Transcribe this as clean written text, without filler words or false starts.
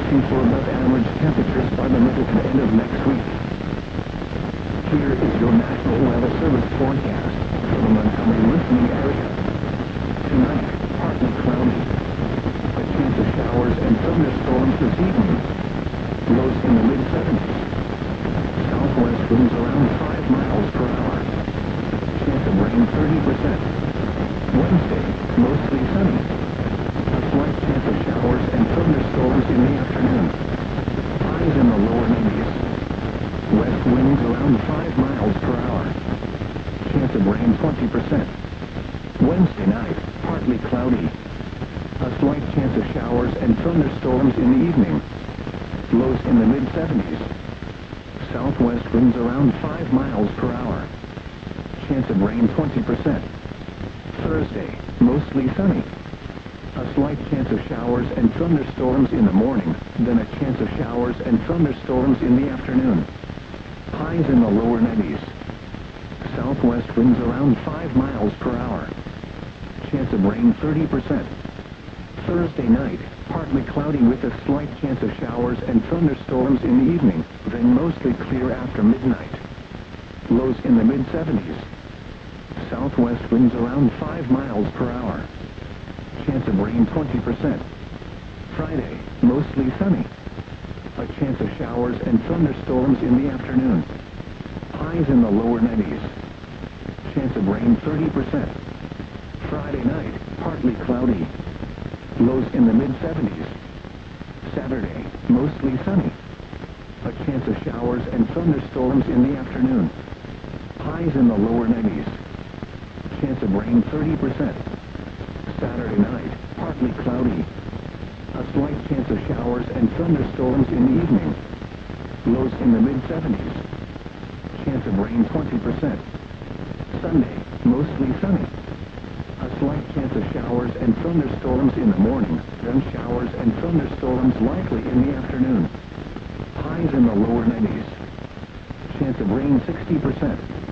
bracing for above average temperatures by the middle to end of next week. Here is your National Weather Service forecast for the Montgomery listening area. Tonight, partly cloudy. A chance of showers and thunderstorms this evening. Lows in the mid-70s. Southwest winds around 5 miles per hour. Chance of rain 30%. Wednesday, mostly sunny. A slight chance of showers and thunderstorms in the afternoon. Highs in the lower 90s. West winds around 5 miles per hour. Chance of rain 20%. Wednesday night, partly cloudy. A slight chance of showers and thunderstorms in the evening. Lows in the mid-70s. Southwest winds around 5 miles per hour. Chance of rain 20%. Thursday, mostly sunny. A slight chance of showers and thunderstorms in the morning, then a chance of showers and thunderstorms in the afternoon. Highs in the lower 90s. Southwest winds around 5 miles per hour. Chance of rain 30%. Thursday night, partly cloudy with a slight chance of showers and thunderstorms in the evening, then mostly clear after midnight. Lows in the mid-70s. Southwest winds around 5 miles per hour. Chance of rain 20%. Friday, mostly sunny. A chance of showers and thunderstorms in the afternoon. Highs in the lower 90s. Chance of rain 30%. Friday night, partly cloudy. Lows in the mid-70s. Saturday, mostly sunny. A chance of showers and thunderstorms in the afternoon. Highs in the lower 90s. Chance of rain 30%. Saturday night, partly cloudy. A slight chance of showers and thunderstorms in the evening. Lows in the mid-70s. Chance of rain 20%. Sunday, mostly sunny. A slight chance of showers and thunderstorms in the morning, then showers and thunderstorms likely in the afternoon. Highs in the lower 90s. Chance of rain 60%.